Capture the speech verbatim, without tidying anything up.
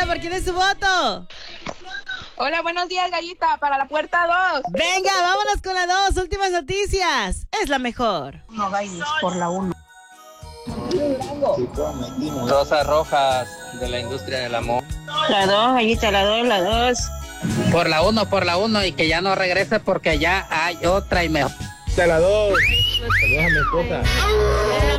hola, ¿por quién es su voto? Hola, buenos días, Gallita, para la puerta dos. Venga, vámonos con la dos, últimas noticias. Es la mejor. No, Gallis, por la uno. Rosas rojas de la industria del amor. La dos, Gallita, la dos, la dos. Por la uno, por la uno y que ya no regrese porque ya hay otra y mejor. De la dos. Saludos a mi esposa.